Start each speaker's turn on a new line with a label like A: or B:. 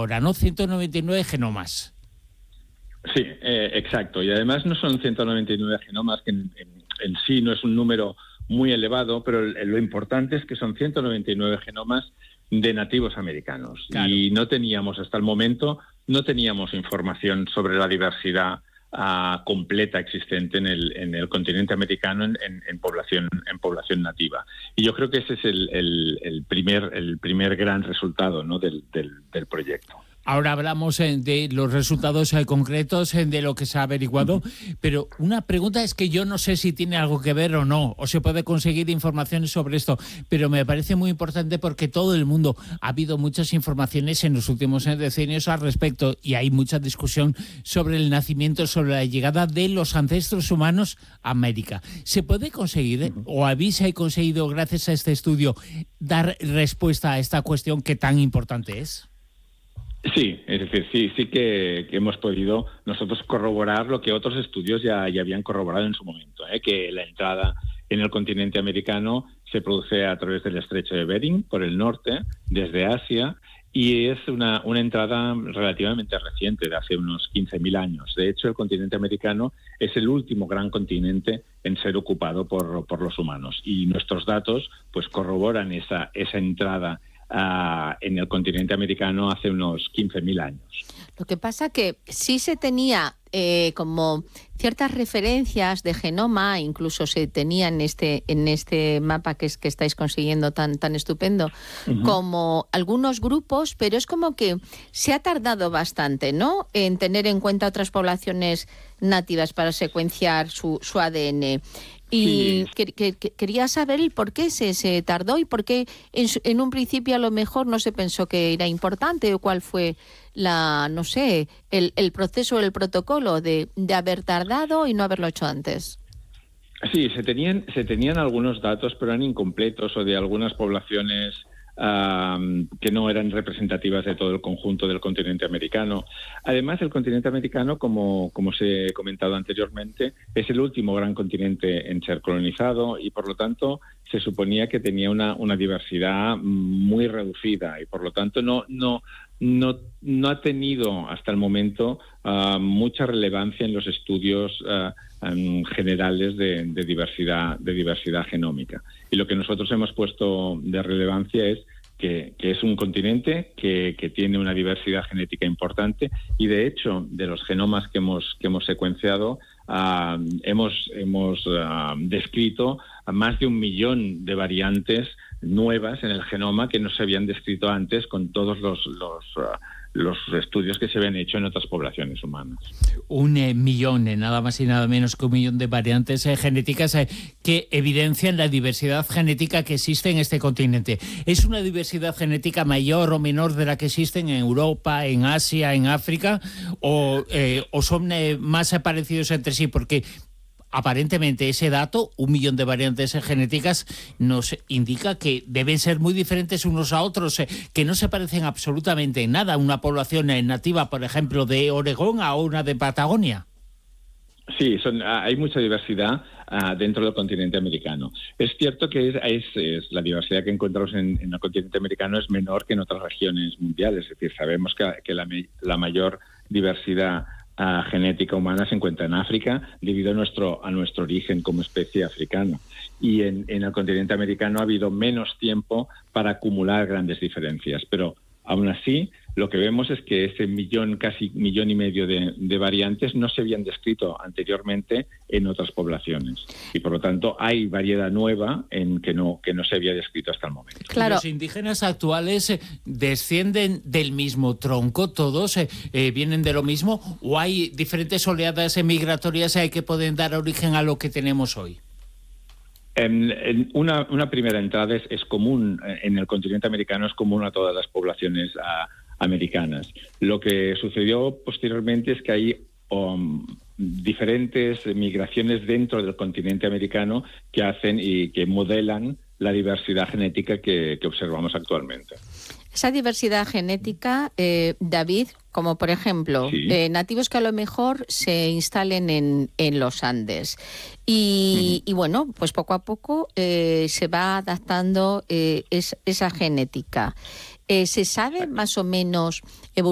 A: ahora, ¿no? 199 genomas.
B: Sí, exacto. Y además no son 199 genomas, que en sí no es un número muy elevado, pero lo importante es que son 199 genomas de nativos americanos. Claro. Y no teníamos, hasta el momento, no teníamos información sobre la diversidad completa existente en el continente americano en población nativa. Y yo creo que ese es el primer gran resultado, ¿no?, del proyecto.
A: Ahora hablamos de los resultados concretos, de lo que se ha averiguado, pero una pregunta es que yo no sé si tiene algo que ver o no, o se puede conseguir información sobre esto, pero me parece muy importante porque todo el mundo, ha habido muchas informaciones en los últimos decenios al respecto y hay mucha discusión sobre el nacimiento, sobre la llegada de los ancestros humanos a América. ¿Se puede conseguir, o habéis conseguido, gracias a este estudio, dar respuesta a esta cuestión que tan importante es?
B: Sí, es decir, sí que hemos podido nosotros corroborar lo que otros estudios ya habían corroborado en su momento, que la entrada en el continente americano se produce a través del estrecho de Bering, por el norte, desde Asia, y es una entrada relativamente reciente, de hace unos 15.000 años. De hecho, el continente americano es el último gran continente en ser ocupado por los humanos, y nuestros datos pues corroboran esa entrada en el continente americano hace unos 15.000 años.
C: Lo que pasa que sí se tenía como ciertas referencias de genoma, incluso se tenía en este mapa que estáis consiguiendo tan estupendo, como algunos grupos, pero es como que se ha tardado bastante, ¿no?, en tener en cuenta otras poblaciones nativas para secuenciar su ADN. Y sí, quería saber el por qué se tardó y por qué en un principio a lo mejor no se pensó que era importante, o cuál fue el proceso, el protocolo de haber tardado y no haberlo hecho antes.
B: Sí, se tenían algunos datos, pero eran incompletos, o de algunas poblaciones que no eran representativas de todo el conjunto del continente americano. Además, el continente americano, como os he comentado anteriormente, es el último gran continente en ser colonizado, y por lo tanto se suponía que tenía una diversidad muy reducida, y por lo tanto no ha tenido hasta el momento mucha relevancia en los estudios generales de diversidad genómica. Y lo que nosotros hemos puesto de relevancia es que es un continente que tiene una diversidad genética importante, y de hecho de los genomas que hemos secuenciado hemos descrito a más de 1 millón de variantes nuevas en el genoma que no se habían descrito antes con todos los estudios que se habían hecho en otras poblaciones humanas.
A: 1 millón, nada más y nada menos que 1 millón de variantes genéticas que evidencian la diversidad genética que existe en este continente. ¿Es una diversidad genética mayor o menor de la que existe en Europa, en Asia, en África, o son más parecidos entre sí? Porque aparentemente ese dato, 1 millón de variantes genéticas, nos indica que deben ser muy diferentes unos a otros, que no se parecen absolutamente en nada. Una población nativa, por ejemplo, de Oregón a una de Patagonia.
B: Sí, hay mucha diversidad dentro del continente americano. Es cierto que la diversidad que encontramos en el continente americano es menor que en otras regiones mundiales. Es decir, sabemos que la mayor diversidad genética humana se encuentra en África, debido a nuestro origen como especie africana. Y en el continente americano ha habido menos tiempo para acumular grandes diferencias. Pero aún así, lo que vemos es que ese casi 1,5 millones de variantes no se habían descrito anteriormente en otras poblaciones. Y por lo tanto hay variedad nueva que no se había descrito hasta el momento.
A: Claro. ¿Los indígenas actuales descienden del mismo tronco todos? ¿Vienen de lo mismo? ¿O hay diferentes oleadas migratorias que pueden dar origen a lo que tenemos hoy?
B: Una primera entrada es común en el continente americano, es común a todas las poblaciones americanas. Lo que sucedió posteriormente es que hay diferentes migraciones dentro del continente americano que hacen y que modelan la diversidad genética que observamos actualmente.
C: Esa diversidad genética, David, como por ejemplo, sí, nativos que a lo mejor se instalen en los Andes. Y bueno, pues poco a poco se va adaptando esa genética. ¿Se sabe más o menos